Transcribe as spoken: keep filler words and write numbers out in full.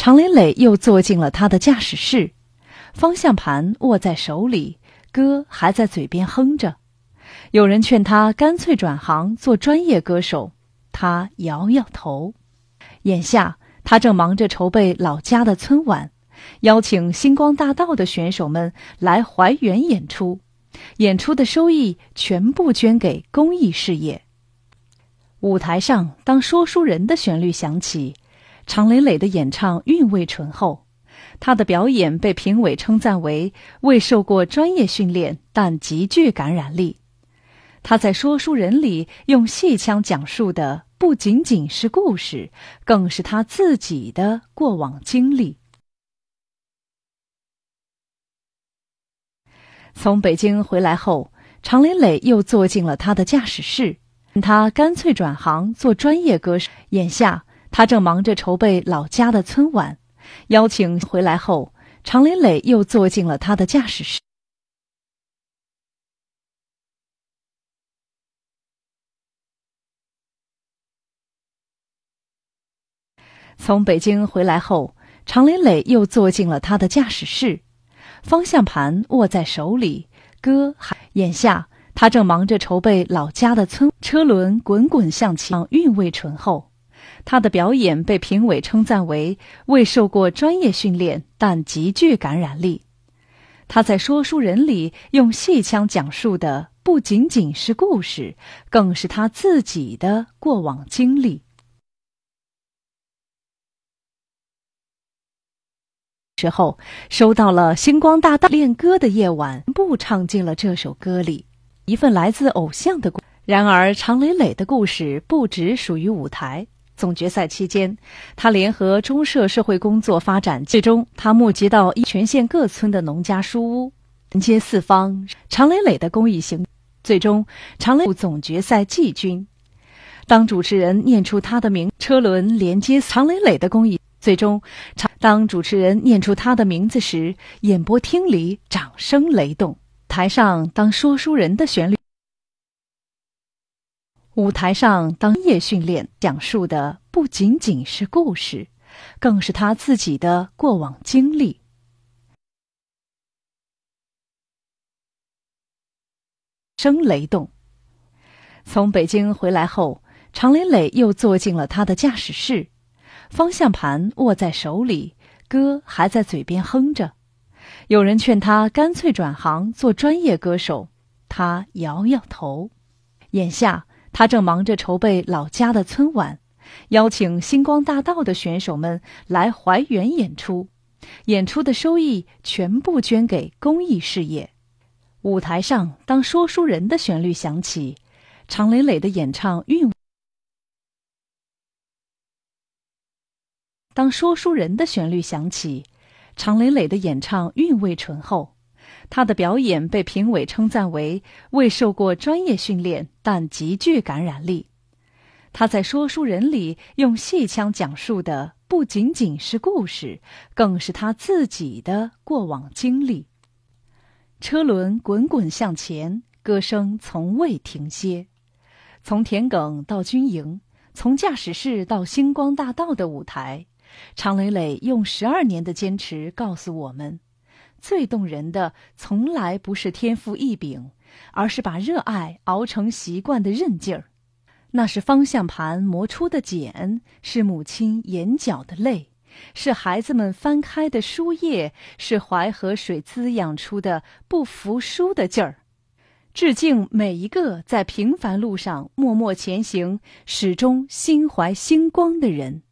常磊磊又坐进了他的驾驶室，方向盘握在手里，歌还在嘴边哼着。有人劝他干脆转行做专业歌手，他摇摇头。眼下他正忙着筹备老家的春晚，邀请星光大道的选手们来怀园演出，演出的收益全部捐给公益事业。舞台上，当说书人的旋律响起，常磊磊的演唱韵味醇厚，他的表演被评委称赞为未受过专业训练，但极具感染力。他在说书人里用戏腔讲述的不仅仅是故事，更是他自己的过往经历。从北京回来后，常磊磊又坐进了他的驾驶室，他干脆转行做专业歌手。眼下他正忙着筹备老家的春晚，邀请回来后，常磊磊又坐进了他的驾驶室。从北京回来后，常磊磊又坐进了他的驾驶室，方向盘握在手里，歌还眼下他正忙着筹备老家的村，车轮滚滚向前，韵味醇厚。他的表演被评委称赞为未受过专业训练，但极具感染力。他在说书人里用戏腔讲述的不仅仅是故事，更是他自己的过往经历。时候收到了星光大道练歌的夜晚，不唱进了这首歌里，一份来自偶像的故事。然而常磊磊的故事不只属于舞台。总决赛期间，他联合中社社会工作发展，最终他募集到全县各村的农家书屋，连接四方。常磊磊的公益行，最终常磊总决赛季军。当主持人念出他的名，车轮连接常磊磊的公益。最终，当主持人念出他的名字时，演播厅里掌声雷动。台上，当说书人的旋律；舞台上，当业训练讲述的不仅仅是故事，更是他自己的过往经历。声雷动。从北京回来后，常磊磊又坐进了他的驾驶室。方向盘握在手里，歌还在嘴边哼着。有人劝他干脆转行做专业歌手，他摇摇头。眼下他正忙着筹备老家的春晚，邀请星光大道的选手们来怀园演出，演出的收益全部捐给公益事业。舞台上，当说书人的旋律响起，常磊磊的演唱韵当说书人的旋律响起，常磊磊的演唱韵味醇厚。他的表演被评委称赞为未受过专业训练，但极具感染力。他在说书人里用戏腔讲述的不仅仅是故事，更是他自己的过往经历。车轮滚滚向前，歌声从未停歇。从田埂到军营，从驾驶室到星光大道的舞台，常磊磊用十二年的坚持告诉我们，最动人的从来不是天赋异禀，而是把热爱熬成习惯的韧劲儿。那是方向盘磨出的茧，是母亲眼角的泪，是孩子们翻开的书页，是淮河水滋养出的不服输的劲儿。致敬每一个在平凡路上默默前行，始终心怀星光的人。